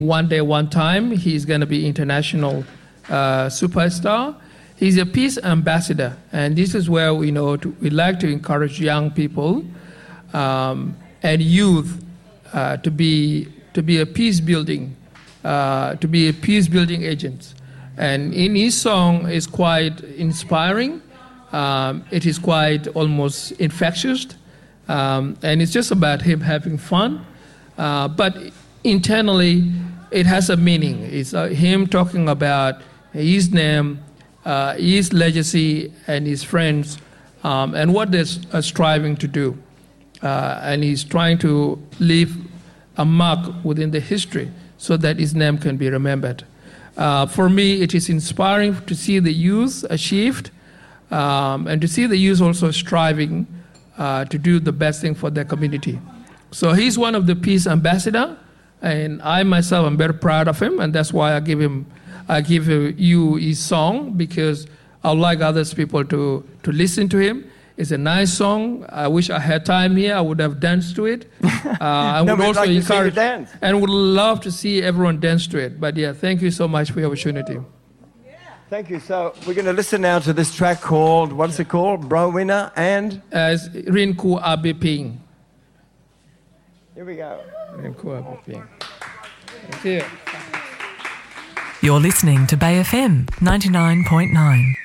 One day, one time, he's going to be international superstar. He's a peace ambassador, and this is where we like to encourage young people and youth to be a peace building agent. And in his song is quite inspiring. It is quite almost infectious, and it's just about him having fun. But internally, it has a meaning. It's him talking about his name, his legacy, and his friends, and what they're striving to do. And he's trying to leave a mark within the history so that his name can be remembered. For me, it is inspiring to see the youth achieved, and to see the youth also striving to do the best thing for their community. So he's one of the peace ambassador, and I myself am very proud of him, and that's why I give you his song, because I would like others people to listen to him. It's a nice song. I wish I had time here. I would have danced to it. I would also encourage and would love to see everyone dance to it. But yeah, thank you so much for the opportunity. Thank you. So we're going to listen now to this track called, what's it called? Bro Winner and? As Rinku Abiping. Here we go. Rinku Abiping. Thank you. You're listening to Bay FM 99.9.